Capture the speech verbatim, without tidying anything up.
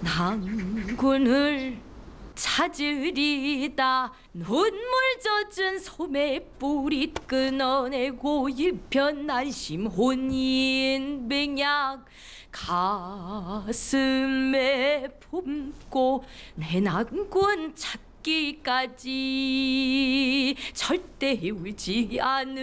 낭군을 찾으리다. 눈물 젖은 소매 뿌리 끊어내고 일편난심 혼인 백약 가슴에 품고 내 낭군 찾기까지 절대 울지 않을